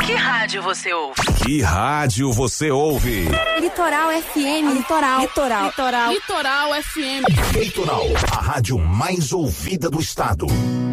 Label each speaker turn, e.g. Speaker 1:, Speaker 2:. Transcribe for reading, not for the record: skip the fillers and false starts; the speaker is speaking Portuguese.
Speaker 1: Que rádio você ouve?
Speaker 2: Que rádio você ouve?
Speaker 3: Litoral FM. Litoral FM.
Speaker 4: Litoral, a rádio mais ouvida do estado.